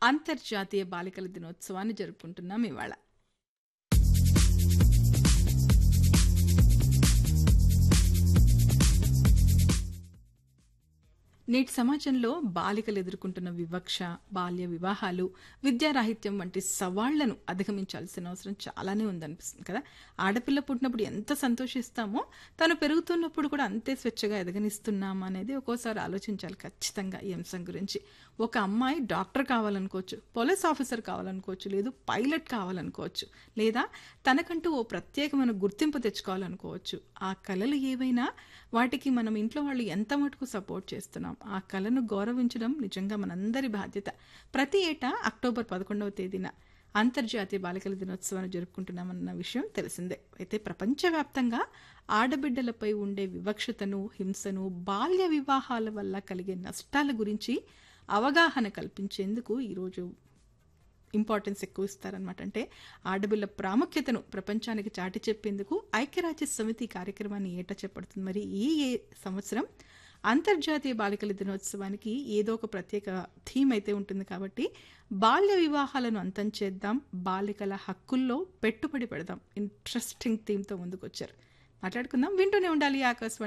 అంతర్జాతీయ బాలికల దినోత్సవాన్ని జరుపుకుంటున్నాం ఇవాళ. నేటి సమాజంలో బాలికలు ఎదుర్కొంటున్న వివక్ష, బాల్య వివాహాలు, విద్యారాహిత్యం వంటి సవాళ్లను అధిగమించాల్సిన అవసరం చాలానే ఉందనిపిస్తుంది కదా. ఆడపిల్ల పుట్టినప్పుడు ఎంత సంతోషిస్తామో తను పెరుగుతున్నప్పుడు కూడా అంతే స్వేచ్ఛగా ఎదగనిస్తున్నామా అనేది ఒక్కోసారి ఆలోచించాలి ఖచ్చితంగా ఈ అంశం గురించి. ఒక అమ్మాయి డాక్టర్ కావాలనుకోవచ్చు, పోలీస్ ఆఫీసర్ కావాలనుకోవచ్చు, లేదు పైలట్ కావాలనుకోవచ్చు, లేదా తనకంటూ ఓ ప్రత్యేకమైన గుర్తింపు తెచ్చుకోవాలనుకోవచ్చు. ఆ కలలు ఏవైనా వాటికి మనం ఇంట్లో వాళ్ళు ఎంత మటుకు సపోర్ట్ చేస్తున్నాం, ఆ కళను గౌరవించడం నిజంగా మనందరి బాధ్యత. ప్రతి ఏటా అక్టోబర్ 11వ తేదీన అంతర్జాతీయ బాలికల దినోత్సవాన్ని జరుపుకుంటున్నామన్న విషయం తెలిసిందే. అయితే ప్రపంచవ్యాప్తంగా ఆడబిడ్డలపై ఉండే వివక్షతను, హింసను, బాల్య వివాహాల వల్ల కలిగే నష్టాల గురించి అవగాహన కల్పించేందుకు ఈరోజు ఇంపార్టెన్స్ ఎక్కువ ఇస్తారనమాట. అంటే ఆడపిల్ల ప్రాముఖ్యతను ప్రపంచానికి చాటి చెప్పేందుకు ఐక్యరాజ్య సమితి కార్యక్రమాన్ని ఏటా చేపడుతుంది. మరి ఈ సంవత్సరం అంతర్జాతీయ బాలికల దినోత్సవానికి ఏదో ఒక ప్రత్యేక థీమ్ అయితే ఉంటుంది. కాబట్టి బాల్య వివాహాలను అంతం చేద్దాం, బాలికల హక్కుల్లో పెట్టుబడి పెడదాం ఇంట్రెస్టింగ్ థీమ్తో ముందుకు వచ్చారు. మాట్లాడుకుందాం, వింటూనే ఉండాలి ఆకాశవాణి